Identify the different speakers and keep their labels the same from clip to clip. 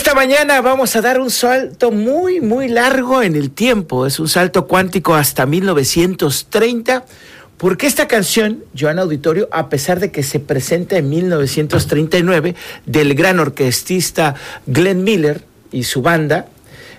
Speaker 1: Esta mañana vamos a dar un salto muy, muy largo en el tiempo. Es un salto cuántico hasta 1930, porque esta canción, Joana Auditorio, a pesar de que se presenta en 1939 del gran orquestista Glenn Miller y su banda,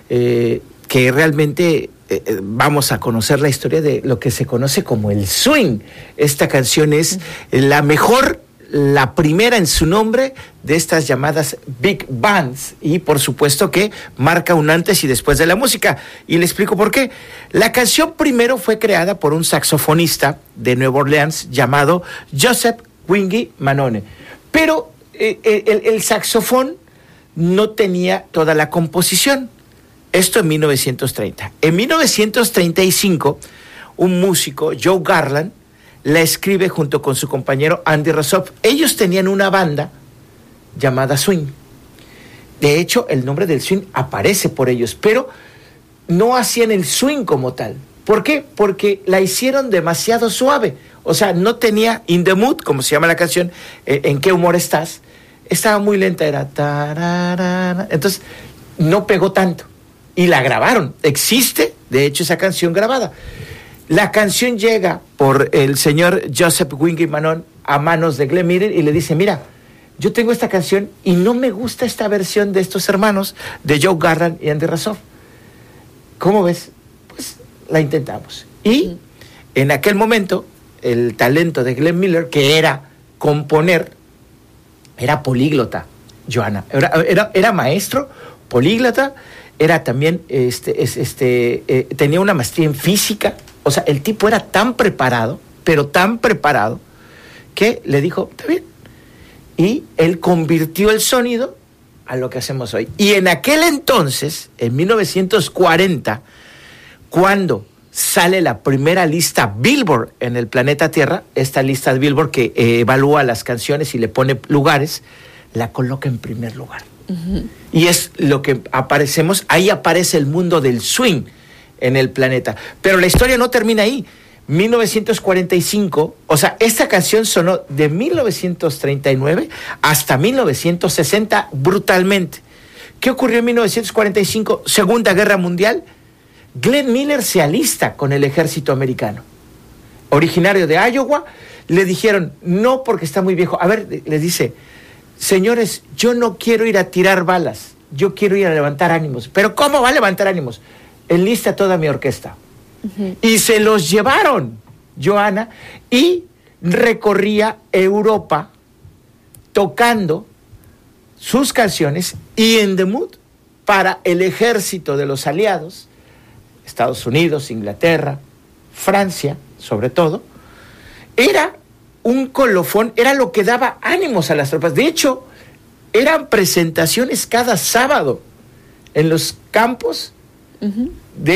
Speaker 1: que realmente vamos a conocer la historia de lo que se conoce como el swing. Esta canción es la mejor, la primera en su nombre de estas llamadas big bands, y por supuesto que marca un antes y después de la música, y le explico por qué. La canción primero fue creada por un saxofonista de Nueva Orleans llamado Joseph Wingy Manone, pero el saxofón no tenía toda la composición. Esto en 1930. En 1935, un músico, Joe Garland, la escribe junto con su compañero Andy Razzoff. Ellos tenían una banda llamada Swing. De hecho, el nombre del swing aparece por ellos, pero no hacían el swing como tal. ¿Por qué? Porque la hicieron demasiado suave. O sea, no tenía In the Mood, como se llama la canción, ¿en qué humor estás? Estaba muy lenta, era tararara. Entonces, no pegó tanto. Y la grabaron. Existe, de hecho, esa canción grabada. La canción llega por el señor Joseph Wingy Manone a manos de Glenn Miller y le dice: mira, yo tengo esta canción y no me gusta esta versión de estos hermanos, de Joe Garland y Andy Razzoff. ¿Cómo ves? Pues la intentamos. Y en aquel momento, el talento de Glenn Miller, que era componer, era políglota, Joana. Era maestro, políglota, era también, tenía una maestría en física. O sea, el tipo era tan preparado, pero tan preparado, que le dijo, está bien. Y él convirtió el sonido a lo que hacemos hoy. Y en aquel entonces, en 1940, cuando sale la primera lista Billboard en el planeta Tierra, esta lista de Billboard que evalúa las canciones y le pone lugares, la coloca en primer lugar. Uh-huh. Y es lo que aparecemos, ahí aparece el mundo del swing en el planeta. Pero la historia no termina ahí. 1945, o sea, esta canción sonó de 1939 hasta 1960 brutalmente. ¿Qué ocurrió en 1945? Segunda Guerra Mundial. Glenn Miller se alista con el ejército americano. Originario de Iowa, le dijeron, no, porque está muy viejo. A ver, les dice, señores, yo no quiero ir a tirar balas, yo quiero ir a levantar ánimos. ¿Pero cómo va a levantar ánimos? Enlista toda mi orquesta. Uh-huh. Y se los llevaron, Joana, y recorría Europa tocando sus canciones y In the Mood para el ejército de los aliados, Estados Unidos, Inglaterra, Francia, sobre todo. Era un colofón, era lo que daba ánimos a las tropas. De hecho, eran presentaciones cada sábado en los campos uh-huh.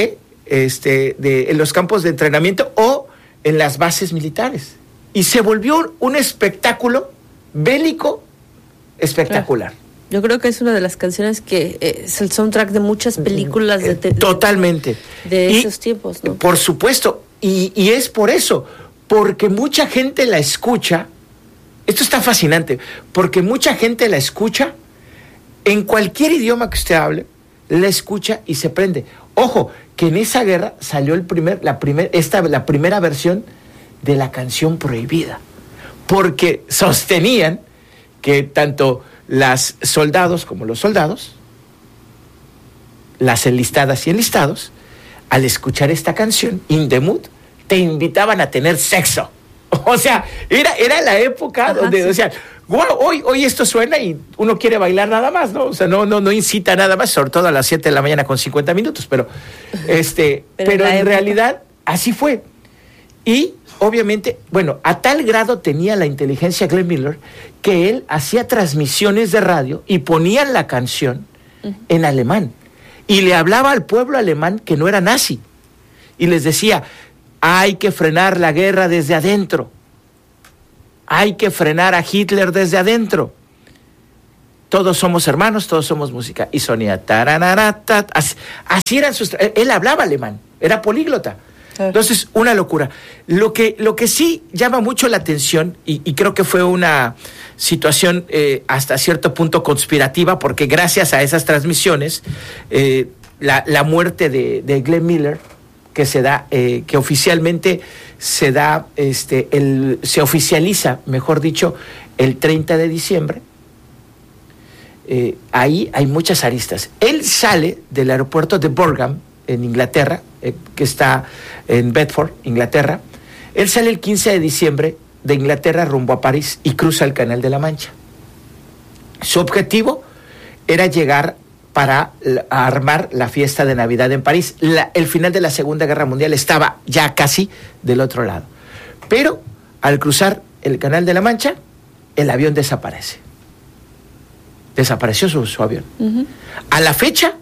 Speaker 1: En los campos de entrenamiento o en las bases militares. Y se volvió un espectáculo bélico espectacular.
Speaker 2: Claro. Yo creo que es una de las canciones que es el soundtrack de muchas películas
Speaker 1: totalmente
Speaker 2: de esos tiempos, ¿no?
Speaker 1: Por supuesto, y es por eso, porque mucha gente la escucha. Esto está fascinante, porque mucha gente la escucha en cualquier idioma que usted hable, la escucha y se prende. Ojo, que en esa guerra salió la primera versión de la canción prohibida, porque sostenían que tanto las soldados como los soldados, las enlistadas y enlistados, al escuchar esta canción, In the Mood, te invitaban a tener sexo. O sea, era la época ajá, donde decían, wow, hoy esto suena y uno quiere bailar nada más, ¿no? O sea, no incita nada más, sobre todo a las 7 de la mañana con 50 minutos, pero en realidad así fue. Y obviamente, bueno, a tal grado tenía la inteligencia Glenn Miller que él hacía transmisiones de radio y ponían la canción en alemán y le hablaba al pueblo alemán que no era nazi y les decía, hay que frenar la guerra desde adentro. Hay que frenar a Hitler desde adentro. Todos somos hermanos, todos somos música. Y sonía taranarata. Así eran sus... Él hablaba alemán, era políglota. Entonces, una locura. Lo que sí llama mucho la atención, y creo que fue una situación hasta cierto punto conspirativa, porque gracias a esas transmisiones, la muerte de Glenn Miller, que se da, que oficialmente se da, se oficializa, mejor dicho, el 30 de diciembre, ahí hay muchas aristas. Él sale del aeropuerto de Birmingham, en Inglaterra, que está en Bedford, Inglaterra. Él sale el 15 de diciembre de Inglaterra rumbo a París y cruza el Canal de la Mancha. Su objetivo era llegar para armar la fiesta de Navidad en París. El final de la Segunda Guerra Mundial estaba ya casi del otro lado. Pero al cruzar el Canal de la Mancha, el avión desaparece. Desapareció su avión. Uh-huh. A la fecha,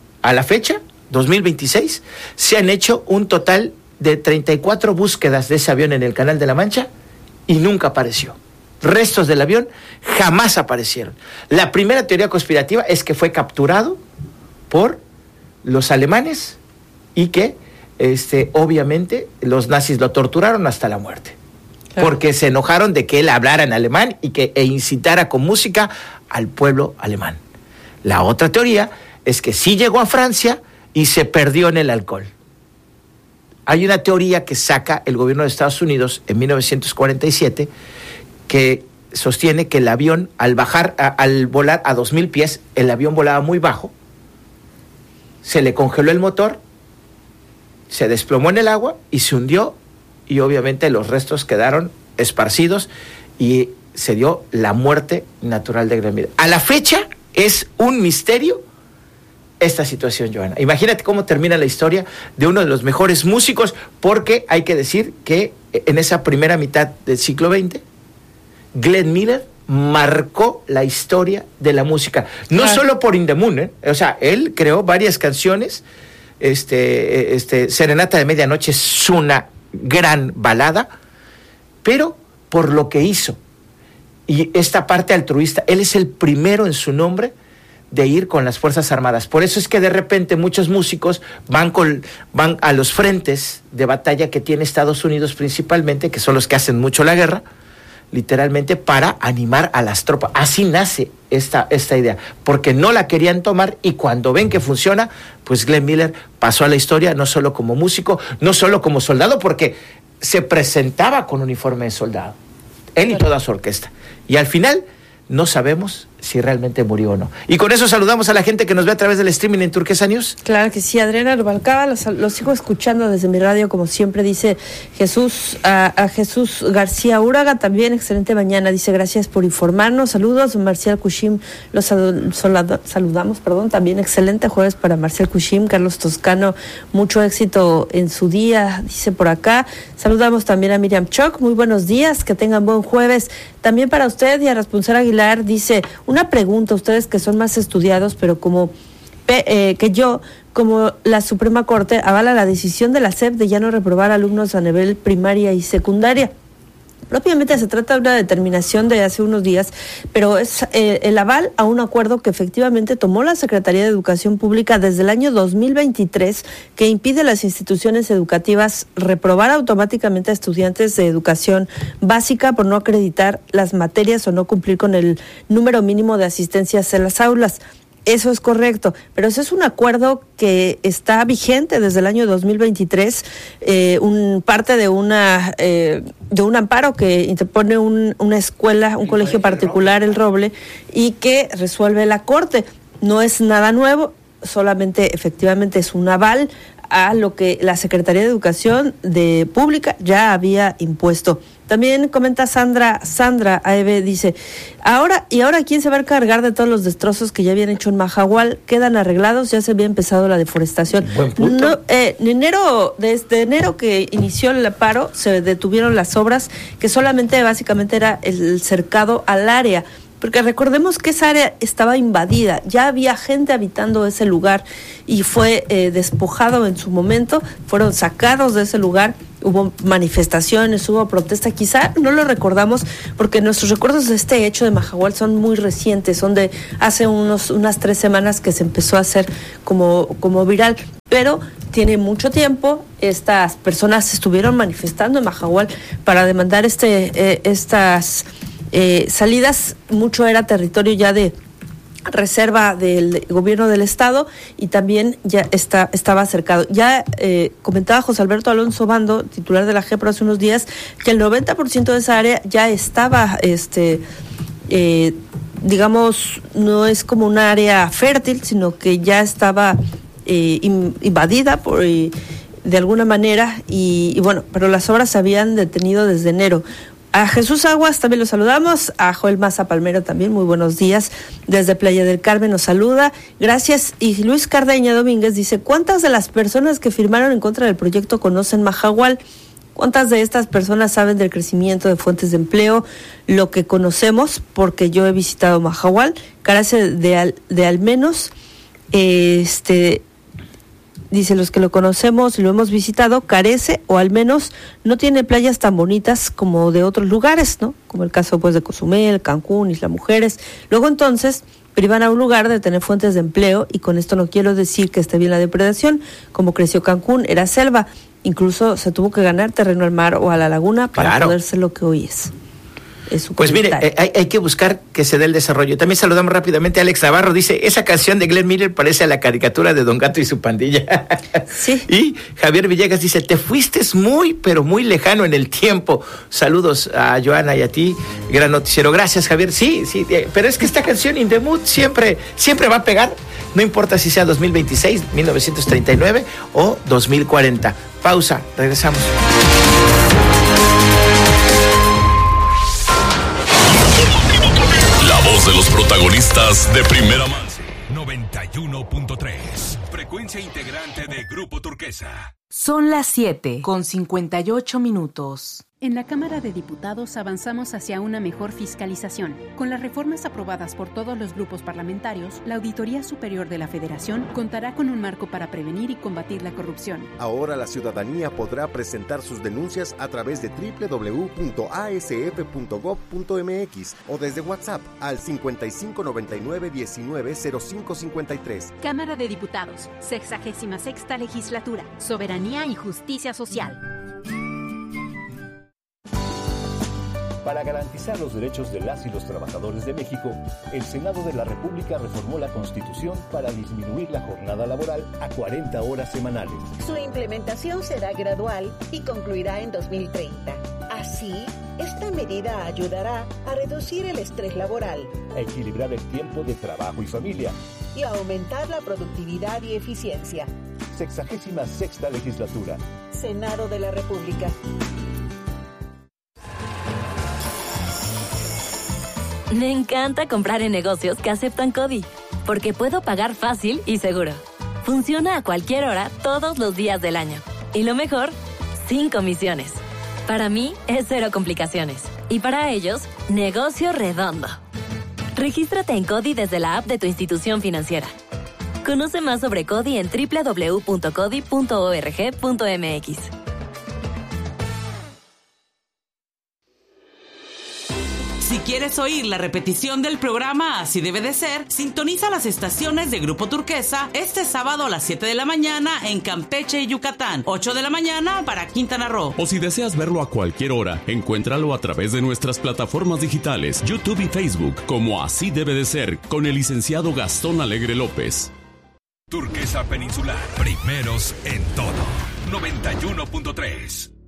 Speaker 1: 2026, se han hecho un total de 34 búsquedas de ese avión en el Canal de la Mancha y nunca apareció. Restos del avión jamás aparecieron. La primera teoría conspirativa es que fue capturado por los alemanes y que obviamente los nazis lo torturaron hasta la muerte. Claro. Porque se enojaron de que él hablara en alemán e incitara con música al pueblo alemán. La otra teoría es que sí llegó a Francia y se perdió en el alcohol. Hay una teoría que saca el gobierno de Estados Unidos en 1947 que sostiene que el avión, al volar a 2,000 pies, el avión volaba muy bajo, se le congeló el motor, se desplomó en el agua y se hundió, y obviamente los restos quedaron esparcidos y se dio la muerte natural de Glenn Miller. A la fecha es un misterio esta situación, Joana. Imagínate cómo termina la historia de uno de los mejores músicos, porque hay que decir que en esa primera mitad del siglo XX, Glenn Miller marcó la historia de la música, no solo por In the Moon, o sea, él creó varias canciones. Serenata de Medianoche es una gran balada, pero por lo que hizo y esta parte altruista, él es el primero en su nombre de ir con las Fuerzas Armadas. Por eso es que de repente muchos músicos van a los frentes de batalla que tiene Estados Unidos principalmente, que son los que hacen mucho la guerra, literalmente para animar a las tropas. Así nace esta idea, porque no la querían tomar, y cuando ven que funciona, pues Glenn Miller pasó a la historia no solo como músico, no solo como soldado, porque se presentaba con uniforme de soldado, él y toda su orquesta. Y al final no sabemos si realmente murió o no. Y con eso saludamos a la gente que nos ve a través del streaming en Turquesa News. Claro que sí, Adriana Rubalcaba, los sigo escuchando desde mi radio, como siempre, dice Jesús, a Jesús García Úraga, también excelente mañana, dice gracias por informarnos, saludos, Marcial Cushim, los saludamos, también excelente jueves para Marcial Cushim, Carlos Toscano, mucho éxito en su día, dice por acá, saludamos también a Miriam Choc, muy buenos días, que tengan buen jueves, también para usted, y a Responsar Aguilar, dice, una pregunta, ustedes que son más estudiados, pero como que yo, como la Suprema Corte avala la decisión de la SEP de ya no reprobar alumnos a nivel primaria y secundaria. Propiamente se trata de una determinación de hace unos días, pero es el aval a un acuerdo que efectivamente tomó la Secretaría de Educación Pública desde el año 2023, que impide a las instituciones educativas reprobar automáticamente a estudiantes de educación básica por no acreditar las materias o no cumplir con el número mínimo de asistencias en las aulas. Eso es correcto, pero eso es un acuerdo que está vigente desde el año 2023, parte de un amparo que interpone una escuela, un colegio particular, El Roble, y que resuelve la Corte. No es nada nuevo, solamente efectivamente es un aval a lo que la Secretaría de Educación Pública ya había impuesto. También comenta Sandra Aeve, dice, ahora ¿quién se va a encargar de todos los destrozos que ya habían hecho en Mahahual? Quedan arreglados, ya se había empezado la deforestación. Buen punto. No, desde enero que inició el paro, se detuvieron las obras, que solamente básicamente era el cercado al área, porque recordemos que esa área estaba invadida, ya había gente habitando ese lugar y fue despojado en su momento, fueron sacados de ese lugar
Speaker 2: hubo manifestaciones, hubo protesta. Quizá no lo recordamos porque nuestros recuerdos de este hecho de Mahahual son muy recientes, son de hace unas 3 semanas que se empezó a hacer como viral, pero tiene mucho tiempo. Estas personas estuvieron manifestando en Mahahual para demandar estas salidas. Mucho era territorio ya de reserva del gobierno del estado y también ya estaba cercado. Ya comentaba José Alberto Alonso Bando, titular de la JEPRO, hace unos días, que el 90% de esa área ya estaba, digamos, no es como un área fértil, sino que ya estaba invadida de alguna manera y bueno, pero las obras se habían detenido desde enero. A Jesús Aguas también lo saludamos, a Joel Maza Palmero también, muy buenos días, desde Playa del Carmen nos saluda, gracias. Y Luis Cardeña Domínguez dice, ¿cuántas de las personas que firmaron en contra del proyecto conocen Mahahual? ¿Cuántas de estas personas saben del crecimiento de fuentes de empleo? Lo que conocemos, porque yo he visitado Mahahual, carece de al menos, dice, los que lo conocemos y lo hemos visitado, carece o al menos no tiene playas tan bonitas como de otros lugares, ¿no? Como el caso pues de Cozumel, Cancún, Isla Mujeres. Luego entonces privan a un lugar de tener fuentes de empleo, y con esto no quiero decir que esté bien la depredación. Como creció Cancún, era selva. Incluso se tuvo que ganar terreno al mar o a la laguna para poder ser lo que hoy es.
Speaker 1: Pues mire, hay que buscar que se dé el desarrollo. También saludamos rápidamente a Alex Navarro, dice, esa canción de Glenn Miller parece a la caricatura de Don Gato y su pandilla.
Speaker 2: Sí.
Speaker 1: Y Javier Villegas dice, te fuiste muy, pero muy lejano en el tiempo. Saludos a Joana y a ti, gran noticiero. Gracias, Javier. Sí, pero es que esta canción, In the Mood, siempre va a pegar, no importa si sea 2026, 1939 o 2040. Pausa, regresamos.
Speaker 3: De los protagonistas de primera mano. 91.3. Frecuencia integrante de Grupo Turquesa.
Speaker 4: Son las 7:58.
Speaker 5: En la Cámara de Diputados avanzamos hacia una mejor fiscalización. Con las reformas aprobadas por todos los grupos parlamentarios, la Auditoría Superior de la Federación contará con un marco para prevenir y combatir la corrupción.
Speaker 6: Ahora la ciudadanía podrá presentar sus denuncias a través de www.asf.gov.mx o desde WhatsApp al 5599-190553.
Speaker 5: Cámara de Diputados, 66ª Legislatura, Soberanía y Justicia Social.
Speaker 7: Para garantizar los derechos de las y los trabajadores de México, el Senado de la República reformó la Constitución para disminuir la jornada laboral a 40 horas semanales.
Speaker 8: Su implementación será gradual y concluirá en 2030. Así, esta medida ayudará a reducir el estrés laboral,
Speaker 7: a equilibrar el tiempo de trabajo y familia
Speaker 8: y a aumentar la productividad y eficiencia.
Speaker 7: 66ª Legislatura.
Speaker 8: Senado de la República.
Speaker 9: Me encanta comprar en negocios que aceptan CODI, porque puedo pagar fácil y seguro. Funciona a cualquier hora, todos los días del año. Y lo mejor, sin comisiones. Para mí, es 0 complicaciones. Y para ellos, negocio redondo. Regístrate en CODI desde la app de tu institución financiera. Conoce más sobre CODI en www.codi.org.mx.
Speaker 10: Si quieres oír la repetición del programa Así Debe de Ser, sintoniza las estaciones de Grupo Turquesa este sábado a las 7 de la mañana en Campeche y Yucatán, 8 de la mañana para Quintana Roo.
Speaker 3: O si deseas verlo a cualquier hora, encuéntralo a través de nuestras plataformas digitales, YouTube y Facebook, como Así Debe de Ser, con el licenciado Gastón Alegre López.
Speaker 11: Turquesa Peninsular, primeros en todo. 91.3.